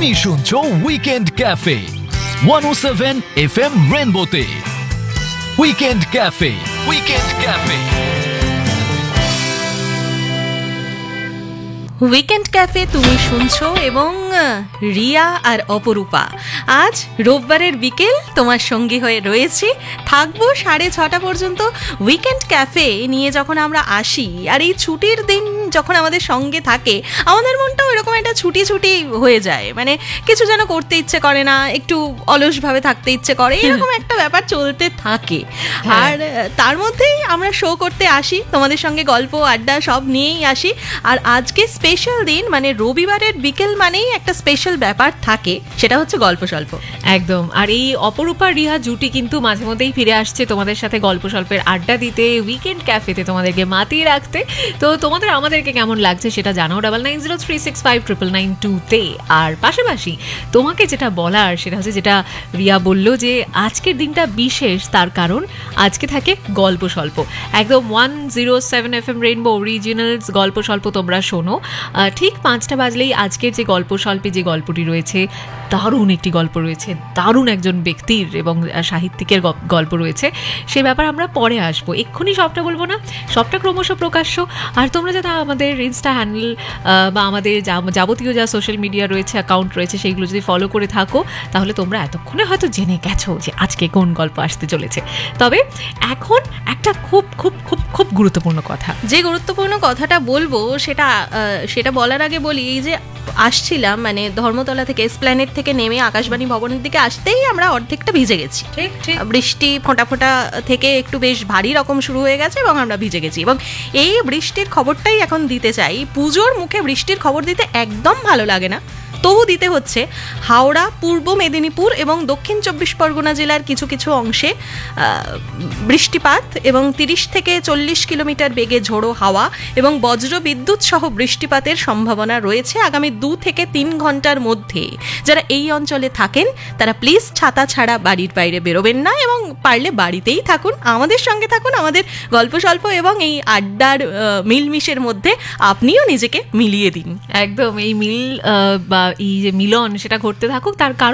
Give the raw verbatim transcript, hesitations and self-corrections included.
তুমি শুনছো weekend cafe one ও seven F M রেনবোতে। Weekend cafe weekend cafe weekend cafe তুমি শুনছো এবং রিয়া আর অপরূপা আজ রোববারের বিকেল তোমার সঙ্গী হয়ে রয়েছি, থাকবো সাড়ে ছটা পর্যন্ত। উইকেন্ড ক্যাফে নিয়ে যখন আমরা আসি আর এই ছুটির দিন যখন আমাদের সঙ্গে থাকে, আমাদের মনটাও এরকম একটা ছুটি ছুটি হয়ে যায়, মানে কিছু যেন করতে ইচ্ছে করে না, একটু অলসভাবে থাকতে ইচ্ছে করে, এরকম একটা ব্যাপার চলতে থাকে। আর তার মধ্যেই আমরা শো করতে আসি, তোমাদের সঙ্গে গল্প আড্ডা সব নিয়েই আসি। আর আজকে স্পেশাল দিন, মানে রবিবারের বিকেল মানেই একটা স্পেশাল ব্যাপার থাকে, সেটা হচ্ছে গল্প স্বল্প। একদম। আর এই অপরূপা রিহা জুটি কিন্তু মাঝে মধ্যেই ফিরে আসছে তোমাদের সাথে গল্প স্বল্পের আড্ডা দিতে, উইকেন্ড ক্যাফেতে তোমাদেরকে মাতিয়ে রাখতে। তো তোমাদের আমাদেরকে কেমন লাগছে সেটা জানাও double nine zero three six five triple nine two তে। আর পাশাপাশি তোমাকে যেটা বলার সেটা হচ্ছে, যেটা রিয়া বললো যে আজকের দিনটা বিশেষ, তার কারণ আজকে থাকে গল্প স্বল্প। একদম one zero seven F M rainbow originals গল্প স্বল্প তোমরা শোনো। ঠিক পাঁচটা বাজলেই আজকের যে গল্প স্বল্পে যে গল্পটি রয়েছে, দারুণ একটি গল্প রয়েছে, দারুণ একজন ব্যক্তির এবং সাহিত্যিকের গল্প রয়েছে, সে ব্যাপার আমরা পরে আসবো। এক্ষুনি সবটা বলবো না, সবটা ক্রমশ প্রকাশ্য। আর তোমরা যারা আমাদের ইনস্টা হ্যান্ডেল বা আমাদের যাবতীয় যা সোশ্যাল মিডিয়া রয়েছে, অ্যাকাউন্ট রয়েছে, সেইগুলো যদি ফলো করে থাকো, তাহলে তোমরা এতক্ষণে হয়তো জেনে গেছো যে আজকে কোন গল্প আসতে চলেছে। তবে এখন একটা খুব খুব খুব খুব গুরুত্বপূর্ণ কথা, যে গুরুত্বপূর্ণ কথাটা বলবো সেটা সেটা বলার আগে বলি, এই যে আসছিলাম মানে ধর্মতলা থেকে এসপ্ল্যানেড থেকে নেমে আকাশবাণী ভবনের দিকে আসতেই আমরা অর্ধেকটা ভিজে গেছি। ঠিক ঠিক বৃষ্টি ফোঁটা ফোঁটা থেকে একটু বেশ ভারী রকম শুরু হয়ে গেছে এবং আমরা ভিজে গেছি। এবং এই বৃষ্টির খবরটাই এখন দিতে চাই। পুজোর মুখে বৃষ্টির খবর দিতে একদম ভালো লাগে না, তবু দিতে হচ্ছে। হাওড়া, পূর্ব মেদিনীপুর এবং দক্ষিণ চব্বিশ পরগনা জেলার কিছু কিছু অংশে বৃষ্টিপাত এবং তিরিশ থেকে চল্লিশ কিলোমিটার বেগে ঝোড়ো হাওয়া এবং বজ্র বিদ্যুৎ সহ বৃষ্টিপাতের সম্ভাবনা রয়েছে আগামী দু থেকে তিন ঘন্টার মধ্যে। যারা এই অঞ্চলে থাকেন তারা প্লিজ ছাতা ছাড়া বাড়ির বাইরে বেরোবেন না এবং পারলে বাড়িতেই থাকুন, আমাদের সঙ্গে থাকুন, আমাদের গল্প স্বল্প এবং এই আড্ডার মিলমিশের মধ্যে আপনিও নিজেকে মিলিয়ে দিন। একদম এই মিল বা এই যে মিলন সেটা ঘটতে থাকুক। তার কারণ